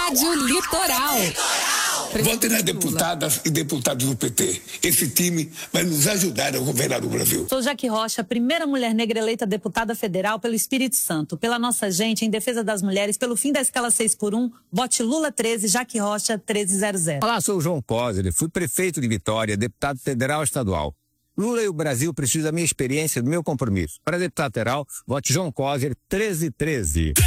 Rádio Litoral. Vote nas deputadas e deputados do PT. Esse time vai nos ajudar a governar o Brasil. Sou Jaque Rocha, primeira mulher negra eleita deputada federal pelo Espírito Santo. Pela nossa gente, em defesa das mulheres, pelo fim da escala 6x1, vote Lula 13, Jaque Rocha 1300. Olá, sou o João Coser, fui prefeito de Vitória, deputado federal e estadual. Lula e o Brasil precisam da minha experiência e do meu compromisso. Para deputado federal, vote João Coser 1313.